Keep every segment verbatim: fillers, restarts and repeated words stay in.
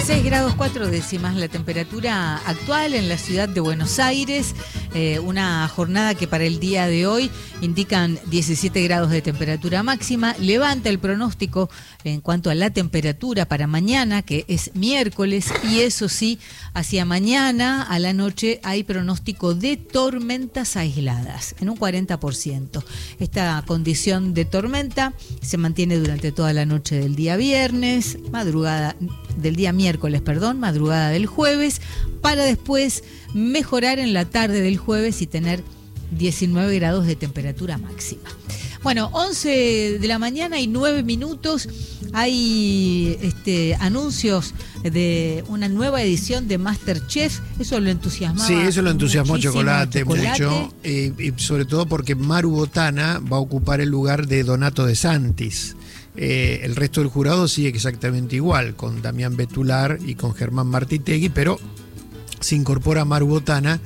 dieciséis grados cuatro décimas la temperatura actual en la ciudad de Buenos Aires, eh, una jornada que para el día de hoy indican diecisiete grados de temperatura máxima. Levanta el pronóstico en cuanto a la temperatura para mañana, que es miércoles, y eso sí, hacia mañana a la noche hay pronóstico de tormentas aisladas en un cuarenta por ciento. Esta condición de tormenta se mantiene durante toda la noche del día viernes, madrugada del día miércoles, perdón, madrugada del jueves, para después mejorar en la tarde del jueves y tener diecinueve grados de temperatura máxima. Bueno, once de la mañana y nueve minutos, hay este, anuncios de una nueva edición de MasterChef. Eso lo entusiasmaba. Sí, eso lo entusiasmó Chocolate, chocolate mucho, eh, y sobre todo porque Maru Botana va a ocupar el lugar de Donato De Santis. Eh, el resto del jurado sigue exactamente igual, con Damián Betular y con Germán Martitegui, pero se incorpora Maru Botana,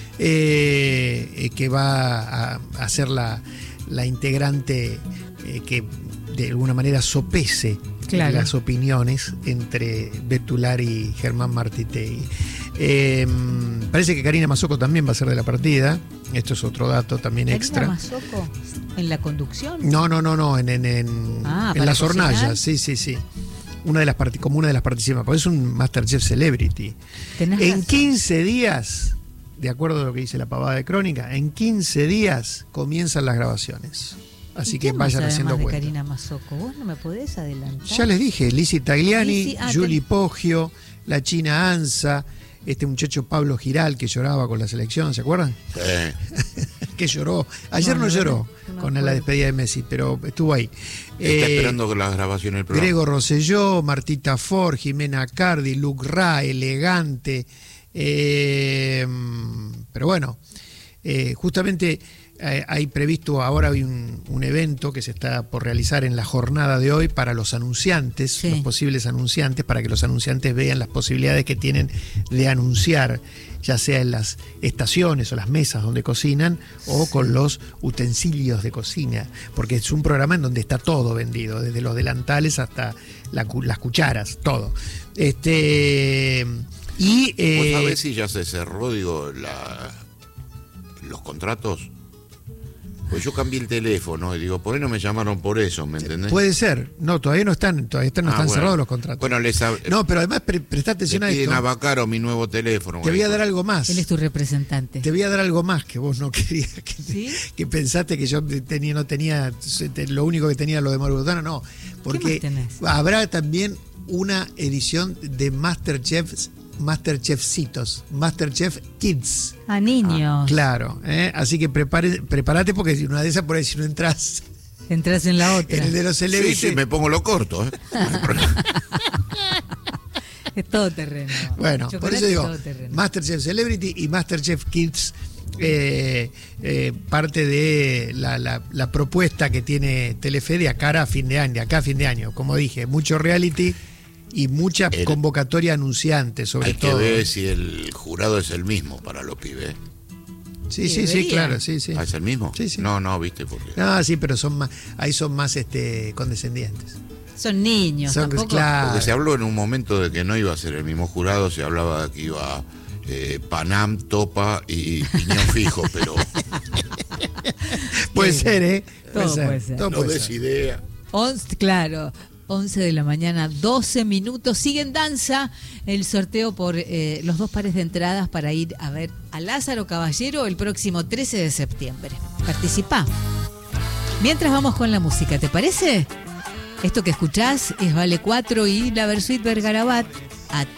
eh, eh, que va a, a ser la, la integrante eh, que de alguna manera sopese claro. las opiniones entre Betular y Germán Martitegui. Eh, parece que Karina Mazzocco también va a ser de la partida. Esto es otro dato también ¿Karina extra. Mazzocco en la conducción? No, no, no, no, en, en, en, ah, en las cocinar. hornallas, sí, sí, sí. Una de las part- como una de las participantes, porque es un MasterChef Celebrity. En razón. quince días, de acuerdo a lo que dice la pavada de Crónica, en quince días comienzan las grabaciones. Así que vayan haciendo de cuenta. Karina Mazzocco, vos no me podés adelantar. Ya les dije, Lizzy Tagliani, Lizzy, ah, Juli te... Poggio, la China Anza, este muchacho Pablo Giral que lloraba con la selección, ¿se acuerdan? Sí. Que lloró. Ayer no, no, no lloró no, no con la despedida de Messi, pero estuvo ahí. Está eh, esperando con las grabaciones del programa. Grego Rosselló, Martita Ford, Jimena Cardi, Luc Ra, Elegante. Eh, pero bueno, eh, justamente eh, hay previsto, ahora hay un, un evento que se está por realizar en la jornada de hoy para los anunciantes, sí. los posibles anunciantes, para que los anunciantes vean las posibilidades que tienen de anunciar, ya sea en las estaciones o las mesas donde cocinan o sí. con los utensilios de cocina, porque es un programa en donde está todo vendido, desde los delantales hasta la, las cucharas, todo. Este y eh, ¿Vos sabés si ya se cerró, digo, la, los contratos? Pues yo cambié el teléfono y digo, por ahí no me llamaron por eso, ¿me entendés? Puede ser. No, todavía no están, todavía están, no ah, están bueno. cerrados los contratos. Bueno, les hab... No, pero además pre prestá atención a esto. Piden a Bacaro mi nuevo teléfono. Te voy a dar algo más. Él es tu representante. Te voy a dar algo más que vos no querías, que, ¿Sí? que pensaste que yo tenía, no tenía, lo único que tenía lo de Maru Botana, no. Porque habrá también una edición de MasterChef, MasterChefcitos, MasterChef Kids. A niños. Ah, claro, ¿eh? Así que prepare, prepárate porque si una de esas por ahí si no entras. Entras en la otra. En el de los celebrities. Sí, sí, me pongo lo corto, ¿eh? Es todo terreno. Bueno, por eso digo, MasterChef Celebrity y MasterChef Kids, eh, eh, parte de la, la, la propuesta que tiene Telefe de acá a fin de año, de acá a fin de año. Como dije, mucho reality y mucha el, convocatoria anunciante, sobre hay todo. Hay que ver si el jurado es el mismo para los pibes. Sí, sí, sí, claro, sí, sí. ¿Ah, es el mismo? Sí, sí. No, no, viste, porque... No, sí, pero son más, ahí son más este condescendientes. Son niños, son, tampoco. Claro. Porque se habló en un momento de que no iba a ser el mismo jurado, se hablaba de que iba eh, Panam, Topa y Piñón Fijo, pero... puede ser, ¿eh? Todo puede ser. Puede ser. Todo no puede des ser. idea. Once, claro. once de la mañana, doce minutos. Sigue en danza el sorteo por eh, los dos pares de entradas para ir a ver a Lázaro Caballero el próximo trece de septiembre. Participá. Mientras vamos con la música, ¿te parece? Esto que escuchás es Vale cuatro y la Versuit Vergarabat.